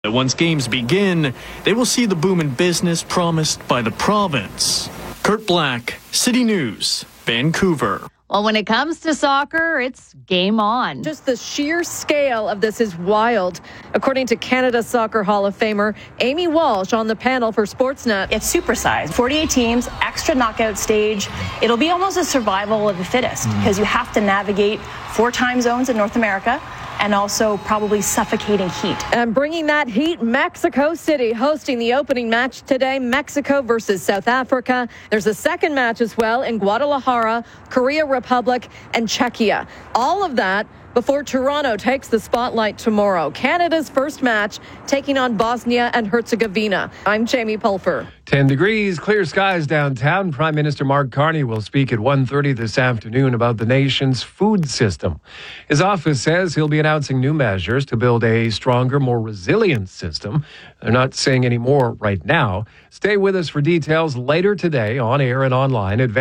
Once games begin, they will see the boom in business promised by the province. Kurt Black, City News, Vancouver. Well, when it comes to soccer, it's game on. Just the sheer scale of this is wild. According to Canada's Soccer Hall of Famer Amy Walsh on the panel for Sportsnet. It's supersized. 48 teams, extra knockout stage. It'll be almost a survival of the fittest because you have to navigate 4 time zones in North America and also probably suffocating heat. And bringing that heat, Mexico City hosting the opening match today, Mexico versus South Africa. There's a second match as well in Guadalajara, Korea Republic, and Czechia. All of that before Toronto takes the spotlight tomorrow. Canada's first match taking on Bosnia and Herzegovina. I'm Jamie Pulfer. 10 degrees, clear skies downtown. Prime Minister Mark Carney will speak at 1:30 this afternoon about the nation's food system. His office says he'll be announcing new measures to build a stronger, more resilient system. They're not saying any more right now. Stay with us for details later today on air and online at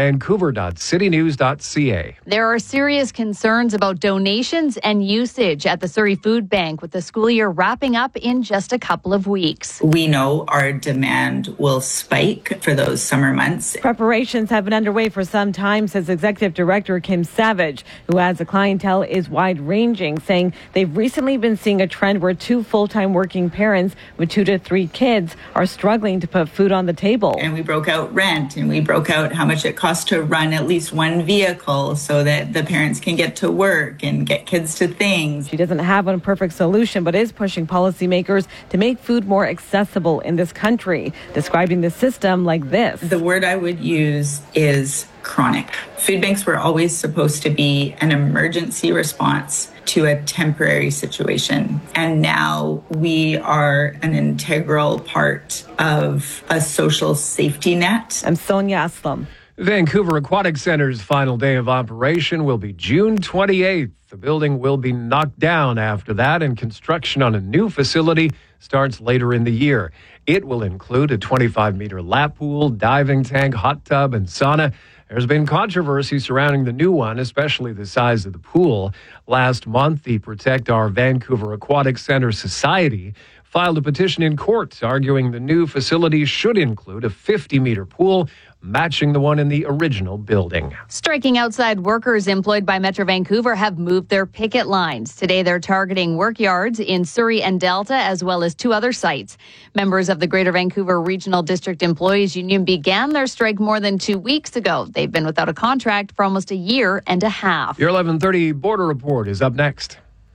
vancouver.citynews.ca. There are serious concerns about donations and usage at the Surrey Food Bank with the school year wrapping up in just a couple of weeks. We know our demand will spike for those summer months. Preparations have been underway for some time, says Executive Director Kim Savage, who adds the clientele is wide-ranging, saying they've recently been seeing a trend where 2 full-time working parents with 2 to 3 kids are struggling to put food on the table. And we broke out rent, and we broke out how much it costs to run at least one vehicle so that the parents can get to work and get kids to things. She doesn't have one perfect solution, but is pushing policymakers to make food more accessible in this country, describing the system like this. The word I would use is chronic. Food banks were always supposed to be an emergency response to a temporary situation. And now we are an integral part of a social safety net. I'm Sonia Aslam. Vancouver Aquatic Center's final day of operation will be June 28th. The building will be knocked down after that, and construction on a new facility starts later in the year. It will include a 25-meter lap pool, diving tank, hot tub, and sauna. There's been controversy surrounding the new one, especially the size of the pool. Last month, the Protect Our Vancouver Aquatic Center Society filed a petition in court arguing the new facility should include a 50-meter pool, matching the one in the original building. Striking outside workers employed by Metro Vancouver have moved their picket lines. Today, they're targeting work yards in Surrey and Delta, as well as 2 other sites. Members of the Greater Vancouver Regional District Employees Union began their strike more than 2 weeks ago. They've been without a contract for almost a year and a half. Your 11:30 Border Report is up next.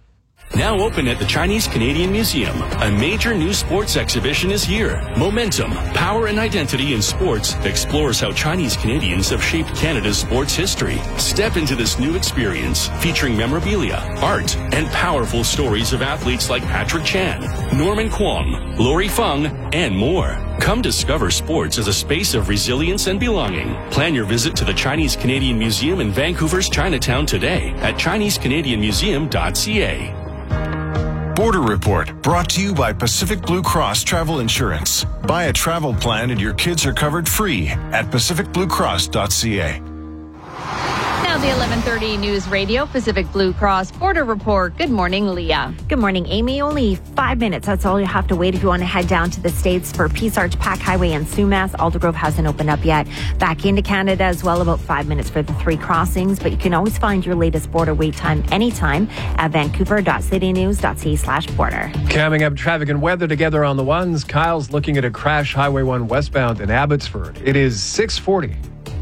Now open at the Chinese Canadian Museum, a major new sports exhibition is here. Momentum, Power and Identity in Sports explores how Chinese Canadians have shaped Canada's sports history. Step into this new experience featuring memorabilia, art, and powerful stories of athletes like Patrick Chan, Norman Kwong, Lori Fung, and more. Come discover sports as a space of resilience and belonging. Plan your visit to the Chinese Canadian Museum in Vancouver's Chinatown today at ChineseCanadianMuseum.ca. Border Report, brought to you by Pacific Blue Cross Travel Insurance. Buy a travel plan and your kids are covered free at pacificbluecross.ca. Now the 11:30 News Radio Pacific Blue Cross Border Report. Good morning, Leah. Good morning, Amy. Only 5 minutes. That's all you have to wait if you want to head down to the States for Peace Arch, Pack Highway, and Sumas. Aldergrove hasn't opened up yet. Back into Canada as well, about 5 minutes for the 3 crossings. But you can always find your latest border wait time anytime at vancouver.citynews.ca/border. Camming up traffic and weather together on the ones. Kyle's looking at a crash Highway 1 westbound in Abbotsford. It is 6:40.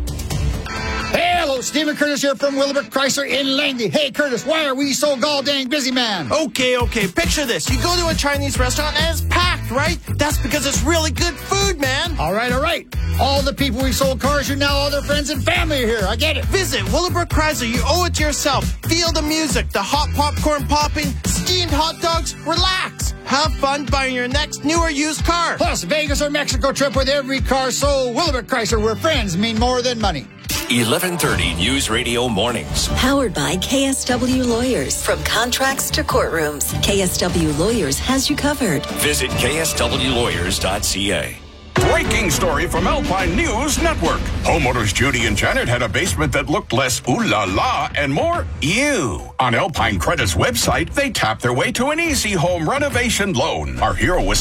Hello, Stephen Curtis here from Willowbrook Chrysler in Langley. Hey, Curtis, why are we so gall-dang busy, man? Okay. Picture this. You go to a Chinese restaurant and it's packed, right? That's because it's really good food, man. All right. All the people we sold cars to, now all their friends and family are here. I get it. Visit Willowbrook Chrysler. You owe it to yourself. Feel the music, the hot popcorn popping, steamed hot dogs. Relax. Have fun buying your next new or used car. Plus, Vegas or Mexico trip with every car sold. Willowbrook Chrysler, where friends mean more than money. 11:30 News Radio Mornings. Powered by KSW Lawyers. From contracts to courtrooms, KSW Lawyers has you covered. Visit kswlawyers.ca. Breaking story from Alpine News Network. Homeowners Judy and Janet had a basement that looked less ooh la la and more ew. On Alpine Credit's website, they tapped their way to an easy home renovation loan. Our hero was